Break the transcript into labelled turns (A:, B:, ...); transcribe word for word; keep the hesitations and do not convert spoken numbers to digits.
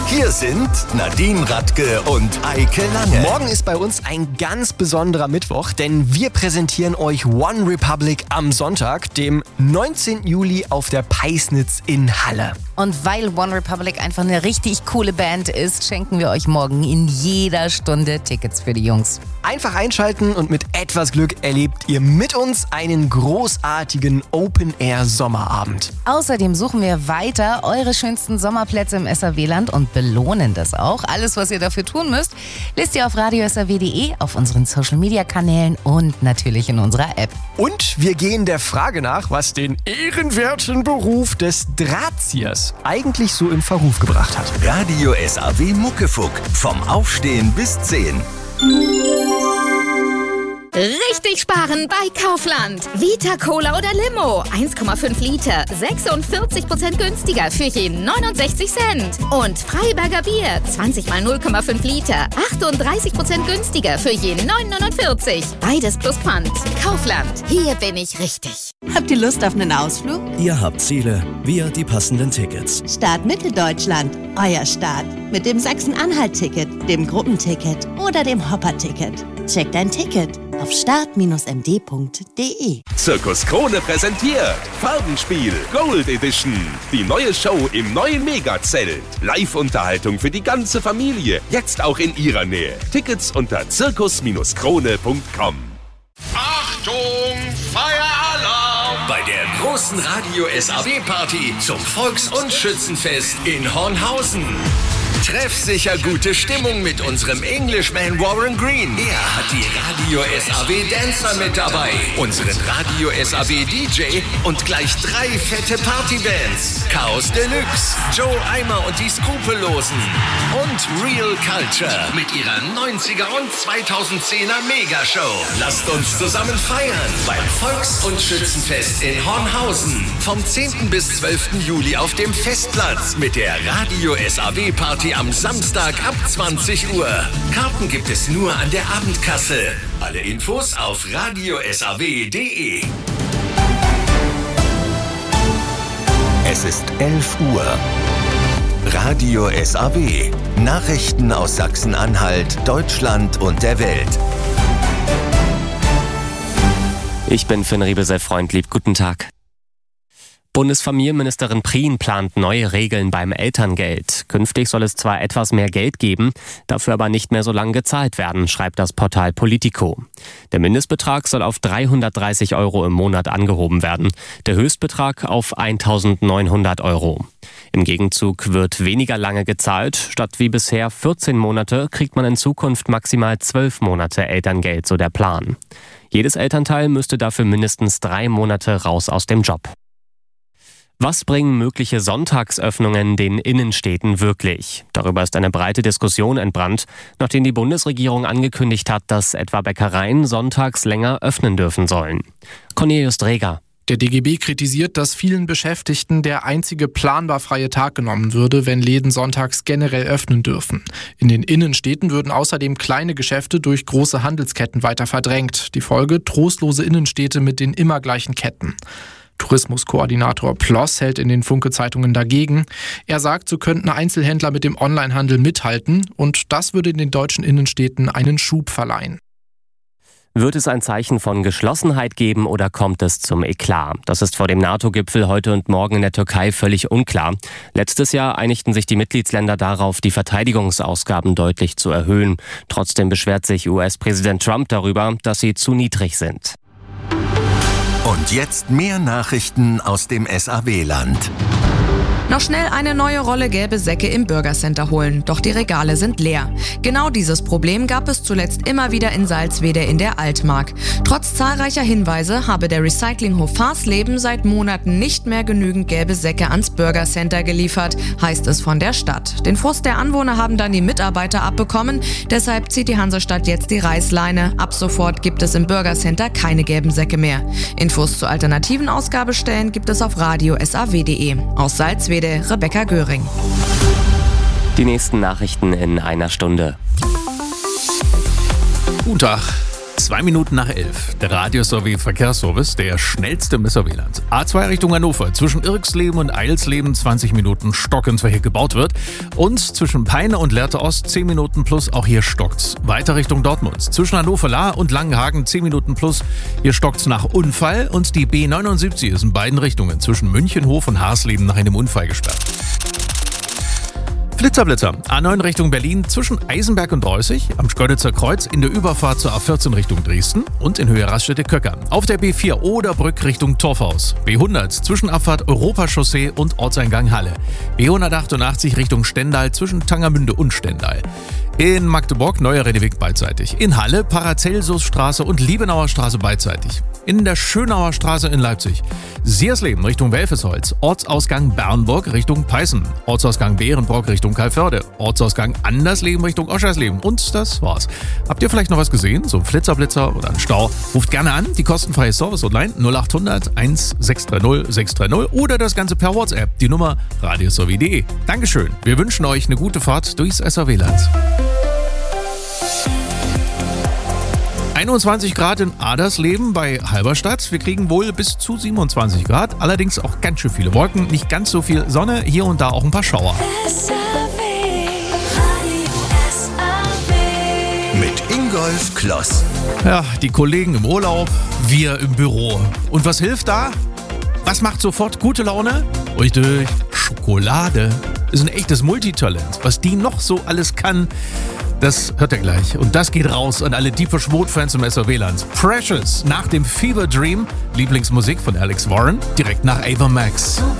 A: Hier sind Nadine Radke und Eike Lange.
B: Morgen ist bei uns ein ganz besonderer Mittwoch, denn wir präsentieren euch One Republic am Sonntag, dem neunzehnten Juli auf der Peisnitz in Halle.
C: Und weil One Republic einfach eine richtig coole Band ist, schenken wir euch morgen in jeder Stunde Tickets für die Jungs.
B: Einfach einschalten und mit etwas Glück erlebt ihr mit uns einen großartigen Open-Air-Sommerabend.
C: Außerdem suchen wir weiter eure schönsten Sommerplätze im S R W-Land und belohnen das auch. Alles, was ihr dafür tun müsst, lest ihr auf radio s r w punkt d e, auf unseren Social-Media-Kanälen und natürlich in unserer App.
B: Und wir gehen der Frage nach, was den ehrenwerten Beruf des Drahtziehers eigentlich so in Verruf gebracht hat.
A: Radio S R W Muckefuck. Vom Aufstehen bis zehn.
D: Richtig sparen bei Kaufland. Vita Cola oder Limo. eins Komma fünf Liter. sechsundvierzig Prozent günstiger für je neunundsechzig Cent. Und Freiberger Bier. zwanzig mal null Komma fünf Liter. achtunddreißig Prozent günstiger für je neun neunundvierzig. Beides plus Pfand. Kaufland. Hier bin ich richtig.
E: Habt ihr Lust auf einen Ausflug?
F: Ihr habt Ziele, wir die passenden Tickets.
E: Start Mitteldeutschland. Euer Start. Mit dem Sachsen-Anhalt-Ticket, dem Gruppenticket oder dem Hopper-Ticket. Checkt ein Ticket auf start Bindestrich m d punkt d e.
G: Zirkus Krone präsentiert Farbenspiel Gold Edition. Die neue Show im neuen Megazelt. Live-Unterhaltung für die ganze Familie. Jetzt auch in ihrer Nähe. Tickets unter zirkus Bindestrich krone punkt com.
H: Achtung, Feueralarm!
A: Bei der großen Radio S R W Party zum Volks- und Schützenfest in Hornhausen. Treffsicher gute Stimmung mit unserem Englishman Warren Green. Er hat die Radio S R W Dancer mit dabei, unseren Radio S R W D J und gleich drei fette Partybands. Chaos Deluxe, Joe Eimer und die Skrupellosen und Real Culture mit ihrer neunziger und zweitausendzehner Megashow. Lasst uns zusammen feiern beim Volks- und Schützenfest in Hornhausen. Vom zehnten bis zwölften Juli auf dem Festplatz mit der Radio S R W Party am Samstag ab zwanzig Uhr. Karten gibt es nur an der Abendkasse. Alle Infos auf radio s r w punkt d e. Es ist elf Uhr. Radio S R W. Nachrichten aus Sachsen-Anhalt, Deutschland und der Welt.
I: Ich bin Finn Riebesell-Freundlieb. Guten Tag. Bundesfamilienministerin Prien plant neue Regeln beim Elterngeld. Künftig soll es zwar etwas mehr Geld geben, dafür aber nicht mehr so lange gezahlt werden, schreibt das Portal Politico. Der Mindestbetrag soll auf dreihundertdreißig Euro im Monat angehoben werden, der Höchstbetrag auf eintausendneunhundert Euro. Im Gegenzug wird weniger lange gezahlt. Statt wie bisher vierzehn Monate kriegt man in Zukunft maximal zwölf Monate Elterngeld, so der Plan. Jedes Elternteil müsste dafür mindestens drei Monate raus aus dem Job. Was bringen mögliche Sonntagsöffnungen den Innenstädten wirklich? Darüber ist eine breite Diskussion entbrannt, nachdem die Bundesregierung angekündigt hat, dass etwa Bäckereien sonntags länger öffnen dürfen sollen. Cornelius Dreger.
J: Der D G B kritisiert, dass vielen Beschäftigten der einzige planbar freie Tag genommen würde, wenn Läden sonntags generell öffnen dürfen. In den Innenstädten würden außerdem kleine Geschäfte durch große Handelsketten weiter verdrängt. Die Folge: trostlose Innenstädte mit den immer gleichen Ketten. Tourismuskoordinator Ploss hält in den Funke-Zeitungen dagegen. Er sagt, so könnten Einzelhändler mit dem Onlinehandel mithalten und das würde den deutschen Innenstädten einen Schub verleihen.
I: Wird es ein Zeichen von Geschlossenheit geben oder kommt es zum Eklat? Das ist vor dem NATO-Gipfel heute und morgen in der Türkei völlig unklar. Letztes Jahr einigten sich die Mitgliedsländer darauf, die Verteidigungsausgaben deutlich zu erhöhen. Trotzdem beschwert sich U S-Präsident Trump darüber, dass sie zu niedrig sind.
A: Und jetzt mehr Nachrichten aus dem S R W-Land.
K: Noch schnell eine neue Rolle gelbe Säcke im Bürgercenter holen, doch die Regale sind leer. Genau dieses Problem gab es zuletzt immer wieder in Salzwedel in der Altmark. Trotz zahlreicher Hinweise habe der Recyclinghof Farsleben seit Monaten nicht mehr genügend gelbe Säcke ans Bürgercenter geliefert, heißt es von der Stadt. Den Frust der Anwohner haben dann die Mitarbeiter abbekommen, deshalb zieht die Hansestadt jetzt die Reißleine. Ab sofort gibt es im Bürgercenter keine gelben Säcke mehr. Infos zu alternativen Ausgabestellen gibt es auf radio s r w punkt d e. Aus Salzwedel Rebecca Göring.
I: Die nächsten Nachrichten in einer Stunde.
J: Guten Tag.
L: Zwei Minuten nach elf. Der Radio-S R W Verkehrsservice, der schnellste im S R W-Land. A zwei Richtung Hannover. Zwischen Irksleben und Eilsleben zwanzig Minuten stockend, weil hier gebaut wird. Und zwischen Peine und Lehrte Ost zehn Minuten plus, auch hier stockt's. Weiter Richtung Dortmund. Zwischen Hannover-Lahr und Langenhagen zehn Minuten plus. Hier stockt's nach Unfall. Und die B neunundsiebzig ist in beiden Richtungen zwischen Münchenhof und Harsleben nach einem Unfall gesperrt. Blitzerblitzer. A neun Richtung Berlin zwischen Eisenberg und Reußig, am Schkeuditzer Kreuz in der Überfahrt zur A vierzehn Richtung Dresden und in Höhe Raststätte-Köcker. Auf der B vier Oderbrück Richtung Torfhaus. B hundert zwischen Abfahrt Europachaussee und Ortseingang Halle. B hundertachtundachtzig Richtung Stendal zwischen Tangermünde und Stendal. In Magdeburg Neuer Redeweg beidseitig. In Halle Paracelsusstraße und Liebenauer Straße beidseitig. In der Schönauer Straße in Leipzig. Siersleben Richtung Welfesholz. Ortsausgang Bernburg Richtung Peißen. Ortsausgang Bärenbrock Richtung Kalförde. Ortsausgang Andersleben Richtung Oschersleben. Und das war's. Habt ihr vielleicht noch was gesehen? So ein Flitzerblitzer oder ein Stau? Ruft gerne an. Die kostenfreie Service-Hotline null acht hundert eins sechs drei null sechs drei null oder das Ganze per WhatsApp. Die Nummer radio s r w punkt d e. Dankeschön. Wir wünschen euch eine gute Fahrt durchs S R W-Land. einundzwanzig Grad in Adersleben bei Halberstadt. Wir kriegen wohl bis zu siebenundzwanzig Grad. Allerdings auch ganz schön viele Wolken, nicht ganz so viel Sonne. Hier und da auch ein paar Schauer.
A: Mit Ingolf Kloss.
L: Ja, die Kollegen im Urlaub, wir im Büro. Und was hilft da? Was macht sofort gute Laune? Richtig, Schokolade. Ist ein echtes Multitalent. Was die noch so alles kann, das hört ihr gleich. Und das geht raus an alle Deepish Mode-Fans im S R W-Land. Precious nach dem Fever Dream, Lieblingsmusik von Alex Warren, direkt nach Ava Max.